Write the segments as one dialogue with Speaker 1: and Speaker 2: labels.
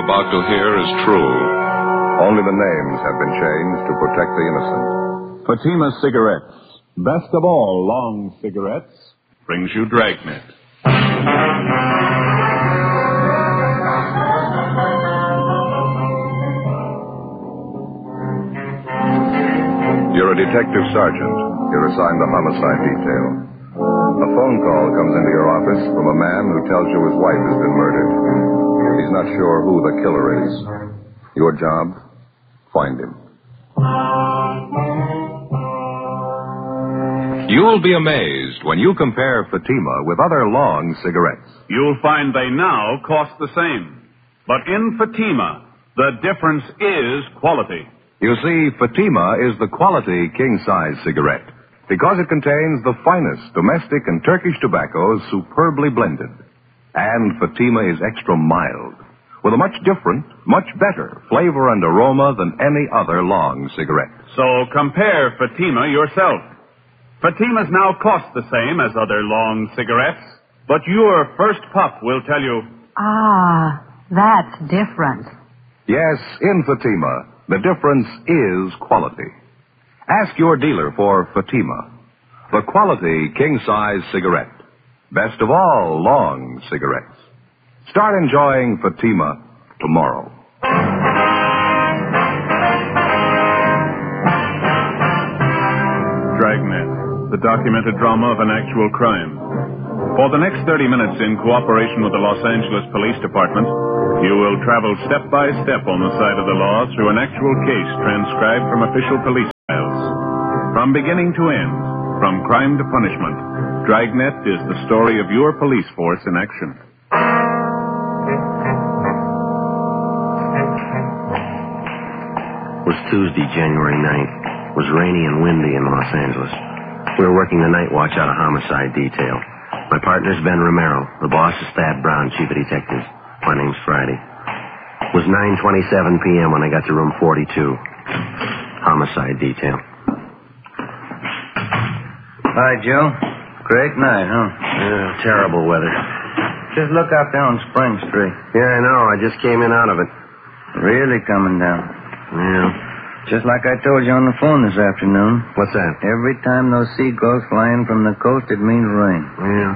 Speaker 1: about to hear is true.
Speaker 2: Only the names have been changed to protect the innocent.
Speaker 3: Fatima Cigarettes, best of all long cigarettes, brings you Dragnet.
Speaker 2: You're a detective sergeant. You're assigned the homicide detail. A phone call comes into your office from a man who tells you his wife has been murdered. He's not sure who the killer is. Your job? Find him.
Speaker 1: You'll be amazed when you compare Fatima with other long cigarettes.
Speaker 3: You'll find they now cost the same. But in Fatima, the difference is quality.
Speaker 1: You see, Fatima is the quality king-size cigarette because it contains the finest domestic and Turkish tobaccos superbly blended. And Fatima is extra mild, with a much different, much better flavor and aroma than any other long cigarette.
Speaker 3: So compare Fatima yourself. Fatimas now cost the same as other long cigarettes, but your first puff will tell you...
Speaker 4: Ah, that's different.
Speaker 1: Yes, in Fatima, the difference is quality. Ask your dealer for Fatima, the quality king-size cigarette. Best of all long cigarettes. Start enjoying Fatima tomorrow.
Speaker 3: Dragnet, the documented drama of an actual crime. For the next 30 minutes, in cooperation with the Los Angeles Police Department, you will travel step by step on the side of the law through an actual case transcribed from official police files. From beginning to end, from crime to punishment, Dragnet is the story of your police force in action.
Speaker 5: It was Tuesday, January 9th. It was rainy and windy in Los Angeles. We were working the night watch out of homicide detail. My partner's Ben Romero. The boss is Thad Brown, chief of detectives. My name's Friday. It was 9:27 p.m. when I got to room 42. Homicide detail.
Speaker 6: Hi, Joe. Great night, huh?
Speaker 5: Yeah, terrible weather.
Speaker 6: Just look out there on Spring Street.
Speaker 5: Yeah, I know. I just came in out of it.
Speaker 6: Really coming down.
Speaker 5: Yeah.
Speaker 6: Just like I told you on the phone this afternoon.
Speaker 5: What's that?
Speaker 6: Every time those seagulls fly in from the coast, it means rain.
Speaker 5: Yeah.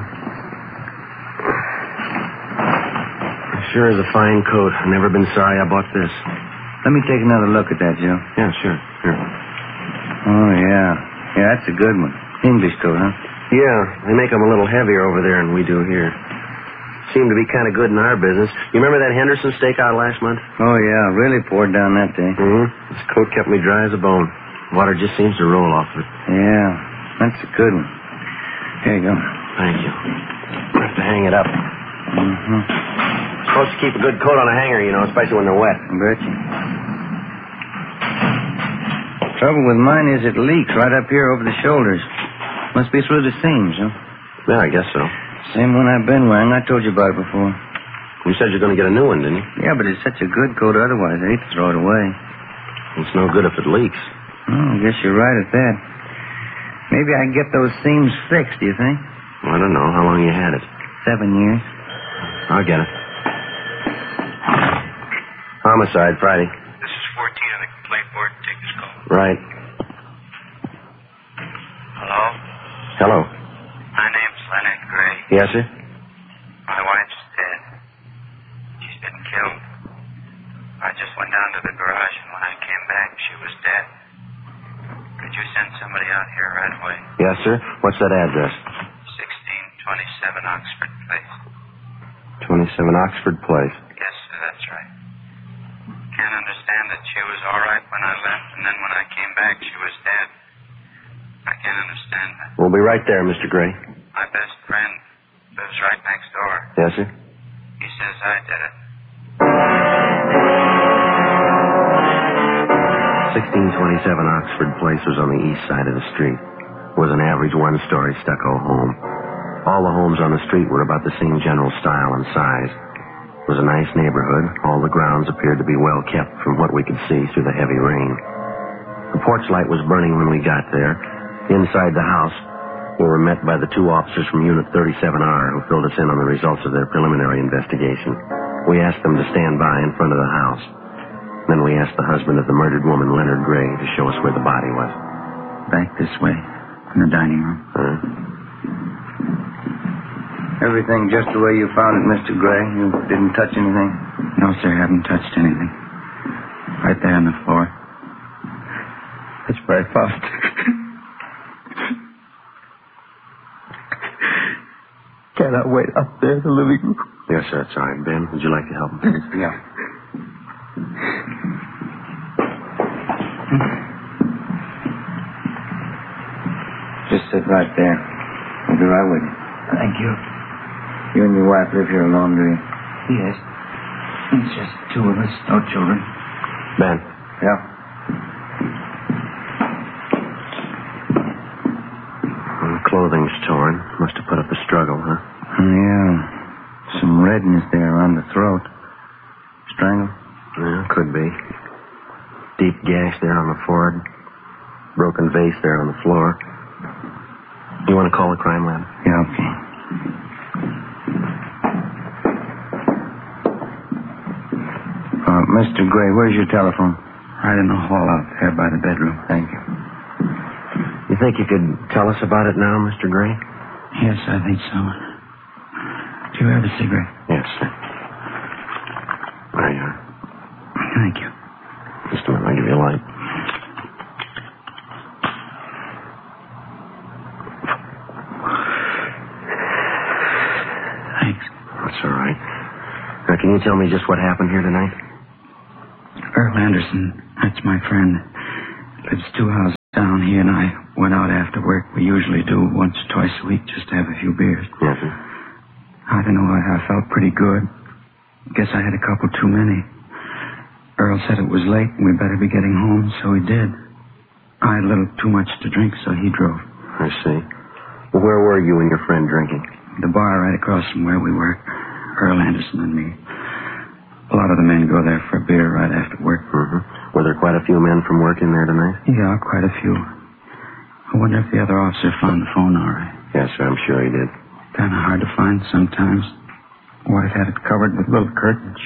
Speaker 5: Sure is a fine coat. I've never been sorry I bought this.
Speaker 6: Let me take another look at that, Joe.
Speaker 5: Yeah, sure.
Speaker 6: Oh, yeah. Yeah, that's a good one. English coat, huh?
Speaker 5: Yeah, they make them a little heavier over there than we do here. Seem to be kind of good in our business. You remember that Henderson stakeout last month?
Speaker 6: Oh, yeah. Really poured down that day.
Speaker 5: Mm-hmm. This coat kept me dry as a bone. Water just seems to roll off it.
Speaker 6: Yeah, that's a good one. Here you go.
Speaker 5: Thank you. I have to hang it up.
Speaker 6: Mm-hmm.
Speaker 5: Supposed to keep a good coat on a hanger, you know, especially when they're wet.
Speaker 6: I bet you. Trouble with mine is it leaks right up here over the shoulders. Must be through the seams, huh?
Speaker 5: Yeah, I guess so.
Speaker 6: Same one I've been wearing. I told you about it before.
Speaker 5: You said you're going to get a new one, didn't you?
Speaker 6: Yeah, but it's such a good coat otherwise. I hate to throw it away.
Speaker 5: It's no good if it leaks.
Speaker 6: I guess you're right at that. Maybe I can get those seams fixed, do you think?
Speaker 5: I don't know. How long you had it?
Speaker 6: 7 years.
Speaker 5: I'll get it. Homicide, Friday.
Speaker 7: This is 14 on the complaint board. Take this call.
Speaker 5: Right.
Speaker 7: Hello?
Speaker 5: Hello.
Speaker 7: My name's Leonard Gray.
Speaker 5: Yes, sir?
Speaker 7: My wife's dead. She's been killed. I just went down to the garage, and when I came back, she was dead. Could you send somebody out here right away?
Speaker 5: Yes, sir. What's that address?
Speaker 7: 1627 Oxford Place.
Speaker 5: 27 Oxford Place.
Speaker 7: Yes, sir, that's right. Can't understand that she was all right when I left, and then when I came back, she was dead. I can't understand that.
Speaker 5: We'll be right there, Mr. Gray.
Speaker 7: My best friend lives right next door.
Speaker 5: Yes, sir?
Speaker 7: He says I did it.
Speaker 5: 1627 Oxford Place was on the east side of the street. It was an average one-story stucco home. All the homes on the street were about the same general style and size. It was a nice neighborhood. All the grounds appeared to be well kept from what we could see through the heavy rain. The porch light was burning when we got there. Inside the house, We were met by the two officers from Unit 37R who filled us in on the results of their preliminary investigation. We asked them to stand by in front of the house. Then we asked the husband of the murdered woman, Leonard Gray, to show us where the body was.
Speaker 6: Back this way, in the dining room. Everything just the way you found it, Mr. Gray? You didn't touch anything?
Speaker 8: No, sir, haven't touched anything. Right there on the floor. That's where I found it. Cannot wait up there in the living room.
Speaker 5: Yes, sir, it's all right. Ben, would you like to help him?
Speaker 6: Yeah. Just sit right there. I'll be right with you.
Speaker 8: Thank you.
Speaker 6: You and your wife live here alone, do you?
Speaker 8: Yes. It's just two of us, no children.
Speaker 5: Ben.
Speaker 6: Yeah.
Speaker 5: The clothing's torn. Must have put up a struggle, huh?
Speaker 6: Yeah. Some redness there around the throat. Strangled?
Speaker 5: Yeah, could be. Deep gash there on the forehead. Broken vase there on the floor. You want to call the crime lab?
Speaker 6: Yeah, okay. Mr. Gray, where's your telephone?
Speaker 8: Right in the hall out there by the bedroom.
Speaker 6: Thank you.
Speaker 5: You think you could tell us about it now, Mr. Gray?
Speaker 8: Yes, I think so. Do you have a cigarette?
Speaker 5: Yes, sir. There you are.
Speaker 8: Thank you.
Speaker 5: Just a minute, I'll give you a light.
Speaker 8: Thanks.
Speaker 5: That's all right. Now, can you tell me just what happened here tonight?
Speaker 8: Earl Anderson, that's my friend. Lives 2 houses down. He and I went out after work. We usually do once or twice a week just to have a few beers.
Speaker 5: Yes, sir.
Speaker 8: I don't know, I felt pretty good. Guess I had a couple too many. Earl said it was late and we'd better be getting home, so he did. I had a little too much to drink, so he drove.
Speaker 5: I see. Well, where were you and your friend drinking?
Speaker 8: The bar right across from where we work. Earl Anderson and me. A lot of the men go there for a beer right after work.
Speaker 5: Were there quite a few men from work in there tonight?
Speaker 8: Yeah, quite a few. I wonder if the other officer found the phone all right.
Speaker 5: Yes, sir, I'm sure he did.
Speaker 8: Kind of hard to find sometimes. Wife had it covered with little curtains.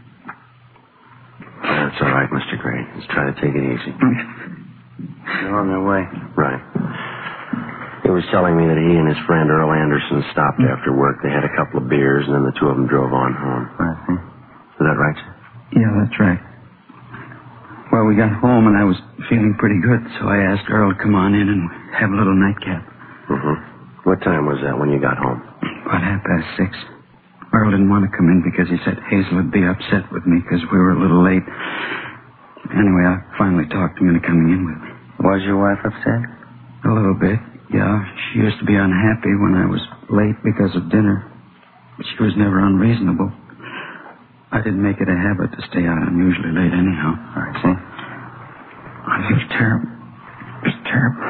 Speaker 5: That's all right, Mr. Gray. Just try to take it easy.
Speaker 6: They're on their way.
Speaker 5: Right. He was telling me that he and his friend Earl Anderson stopped after work. They had a couple of beers, and then the two of them drove on home.
Speaker 6: I see.
Speaker 5: Is that right, sir?
Speaker 8: Yeah, that's right. Well, we got home, and I was feeling pretty good, so I asked Earl to come on in and have a little nightcap.
Speaker 5: What time was that when you got home?
Speaker 8: About 6:30. Earl didn't want to come in because he said Hazel would be upset with me because we were a little late. Anyway, I finally talked him into coming in with me.
Speaker 6: Was your wife upset?
Speaker 8: A little bit, yeah. She used to be unhappy when I was late because of dinner. But she was never unreasonable. I didn't make it a habit to stay out unusually late anyhow.
Speaker 6: I see.
Speaker 8: It was terrible. It was terrible.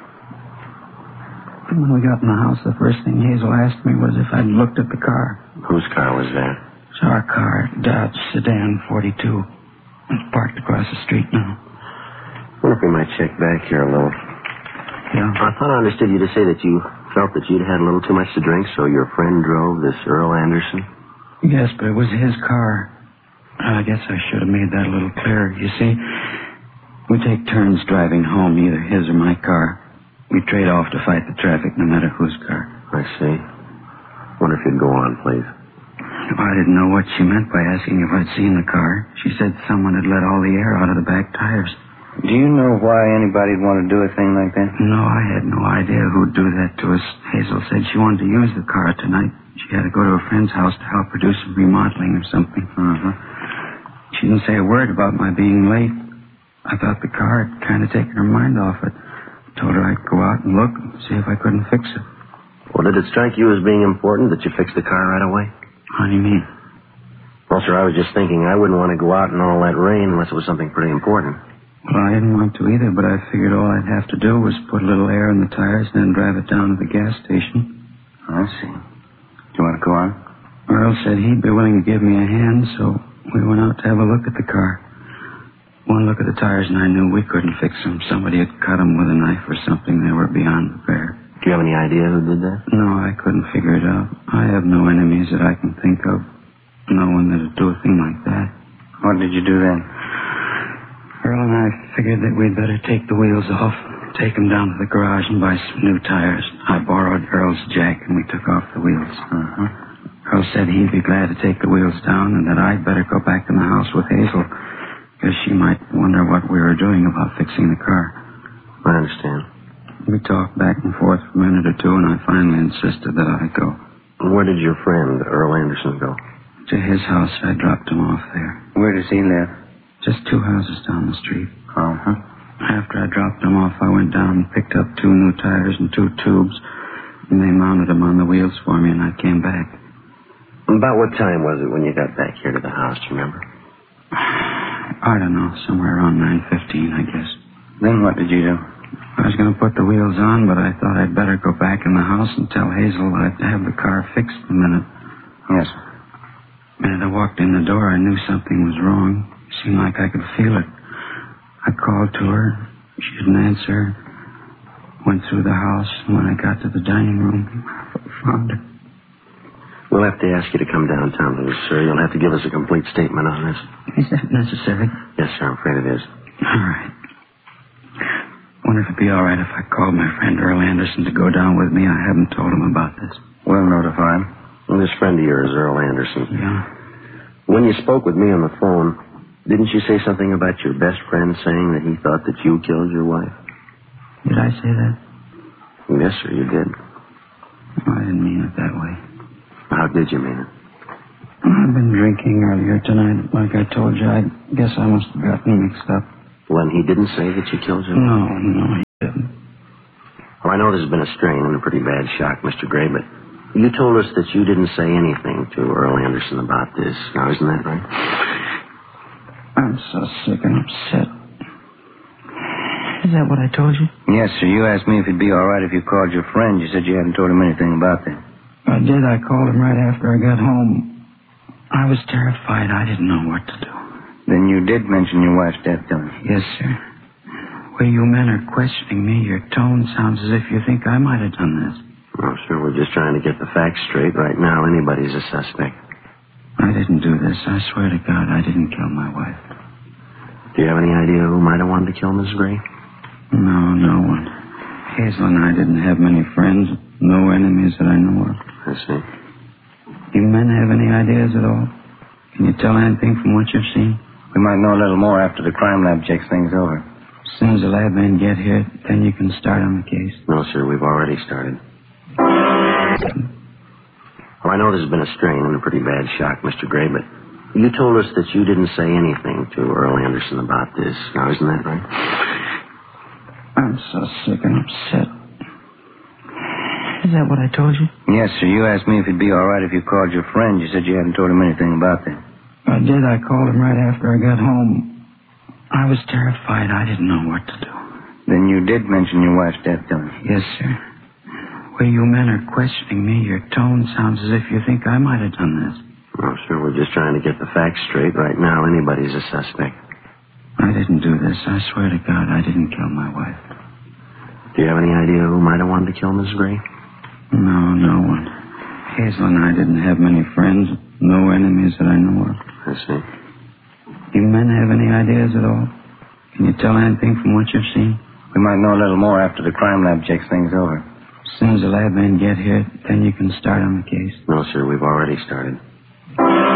Speaker 8: And when we got in the house, the first thing Hazel asked me was if I'd looked at the car.
Speaker 5: Whose car was that?
Speaker 8: It's our car, Dodge Sedan 42. It's parked across the street now.
Speaker 5: I wonder if we might check back here a little.
Speaker 8: Yeah?
Speaker 5: I thought I understood you to say that you felt that you'd had a little too much to drink, so your friend drove this Earl Anderson?
Speaker 8: Yes, but it was his car. I guess I should have made that a little clearer. You see, we take turns driving home, either his or my car. We trade off to fight the traffic, no matter whose car.
Speaker 5: I see. Wonder if you'd go on, please.
Speaker 8: I didn't know what she meant by asking if I'd seen the car. She said someone had let all the air out of the back tires.
Speaker 6: Do you know why anybody'd want to do a thing like that?
Speaker 8: No, I had no idea who'd do that to us. Hazel said she wanted to use the car tonight. She had to go to a friend's house to help her do some remodeling or something. She didn't say a word about my being late. I thought the car had kind of taken her mind off it. Told her I'd go out and look and see if I couldn't fix it.
Speaker 5: Well, did it strike you as being important that you fix the car right away?
Speaker 8: How do you mean?
Speaker 5: Well, sir, I was just thinking I wouldn't want to go out in all that rain unless it was something pretty important.
Speaker 8: Well, I didn't want to either, but I figured all I'd have to do was put a little air in the tires and then drive it down to the gas station.
Speaker 6: I see. Do you want to go on?
Speaker 8: Earl said he'd be willing to give me a hand, so we went out to have a look at the car. One look at the tires and I knew we couldn't fix them. Somebody had cut them with a knife or something. They were beyond repair.
Speaker 5: Do you have any idea who did that?
Speaker 8: No, I couldn't figure it out. I have no enemies that I can think of. No one that'd do a thing like that.
Speaker 6: What did you do then?
Speaker 8: Earl and I figured that we'd better take the wheels off, take them down to the garage and buy some new tires. I borrowed Earl's jack and we took off the wheels. Earl said he'd be glad to take the wheels down and that I'd better go back in the house with Hazel because she might wonder what we were doing about fixing the car.
Speaker 5: I understand.
Speaker 8: We talked back and forth for a minute or two and I finally insisted that I go.
Speaker 5: Where did your friend, Earl Anderson, go?
Speaker 8: To his house. I dropped him off there.
Speaker 6: Where does he live?
Speaker 8: Just 2 houses down the street.
Speaker 6: Uh-huh.
Speaker 8: After I dropped him off, I went down and picked up 2 new tires and 2 tubes, and they mounted them on the wheels for me, and I came back.
Speaker 5: About what time was it when you got back here to the house, do you remember?
Speaker 8: I don't know, somewhere around 9:15, I guess.
Speaker 6: Then what did you do?
Speaker 8: I was going to put the wheels on, but I thought I'd better go back in the house and tell Hazel I'd have the car fixed in a minute.
Speaker 6: Yes.
Speaker 8: The minute I walked in the door, I knew something was wrong. It seemed like I could feel it. I called to her. She didn't answer. Went through the house, and when I got to the dining room, I found her.
Speaker 5: We'll have to ask you to come downtown with us, sir. You'll have to give us a complete statement on this.
Speaker 8: Is that necessary?
Speaker 5: Yes, sir, I'm afraid it is.
Speaker 8: All right. Wonder if it'd be all right if I called my friend Earl Anderson to go down with me. I haven't told him about this.
Speaker 6: We'll notify him.
Speaker 5: Well, this friend of yours, Earl Anderson.
Speaker 8: Yeah.
Speaker 5: When you spoke with me on the phone, didn't you say something about your best friend saying that he thought that you killed your wife?
Speaker 8: Did I say that?
Speaker 5: Yes, sir, you did.
Speaker 8: Oh, I didn't mean it that way.
Speaker 5: How did you mean it?
Speaker 8: I've been drinking earlier tonight. Like I told you, I guess I must have gotten mixed up.
Speaker 5: Well, and he didn't say that you killed your wife?
Speaker 8: No, he didn't.
Speaker 5: Well, I know there's been a strain and a pretty bad shock, Mr. Gray, but you told us that you didn't say anything to Earl Anderson about this. Now, isn't that right?
Speaker 8: I'm so sick and upset. Is that what I told you?
Speaker 6: Yes, sir. You asked me if it'd be all right if you called your friend. You said you hadn't told him anything about that.
Speaker 8: I did. I called him right after I got home. I was terrified. I didn't know what to do.
Speaker 6: Then you did mention your wife's death, don't you?
Speaker 8: Yes, sir. Where you men are questioning me, your tone sounds as if you think I might have done this.
Speaker 5: Oh, sir, we're just trying to get the facts straight. Right now, anybody's a suspect.
Speaker 8: I didn't do this. I swear to God, I didn't kill my wife.
Speaker 5: Do you have any idea who might have wanted to kill Miss Gray?
Speaker 8: No one. Hazel and I didn't have many friends. No enemies that I know of.
Speaker 5: I see.
Speaker 8: You men have any ideas at all? Can you tell anything from what you've seen?
Speaker 6: We might know a little more after the crime lab checks things over.
Speaker 8: As soon as the lab men get here, then you can start on the case.
Speaker 5: No, sir, we've already started. Well, I know there's been a strain and a pretty bad shock, Mr. Gray, but you told us that you didn't say anything to Earl Anderson about this. Now, isn't that right?
Speaker 8: I'm so sick and upset. Is that what I told you?
Speaker 6: Yes, sir. You asked me if it'd be all right if you called your friend. You said you hadn't told him anything about that.
Speaker 8: I did. I called him right after I got home. I was terrified. I didn't know what to do.
Speaker 6: Then you did mention your wife's death, don't you?
Speaker 8: Yes, sir. Where you men are questioning me, your tone sounds as if you think I might have done this.
Speaker 5: Oh, sir, we're just trying to get the facts straight. Right now, anybody's a suspect.
Speaker 8: I didn't do this. I swear to God, I didn't kill my wife.
Speaker 5: Do you have any idea who might have wanted to kill Miss Gray?
Speaker 8: No one. Hazel and I didn't have many friends. No enemies that I know of.
Speaker 5: I see.
Speaker 8: You men have any ideas at all? Can you tell anything from what you've seen?
Speaker 6: We might know a little more after the crime lab checks things over.
Speaker 8: As soon as the lab men get here, then you can start on the case.
Speaker 5: No, sir, we've already started.